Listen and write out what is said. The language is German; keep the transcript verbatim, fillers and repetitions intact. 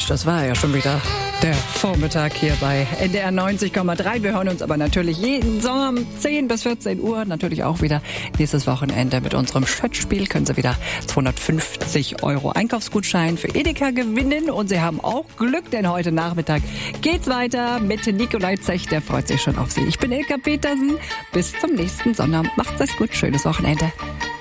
Mensch, das war ja schon wieder der Vormittag hier bei N D R neunzig Komma drei. Wir hören uns aber natürlich jeden Sommer um zehn bis vierzehn Uhr. Natürlich auch wieder dieses Wochenende mit unserem Schätzspiel. Können Sie wieder zweihundertfünfzig Euro Einkaufsgutschein für Edeka gewinnen. Und Sie haben auch Glück, denn heute Nachmittag geht's weiter mit Nikolai Zech. Der freut sich schon auf Sie. Ich bin Ilka Petersen. Bis zum nächsten Sonntag. Macht's es gut. Schönes Wochenende.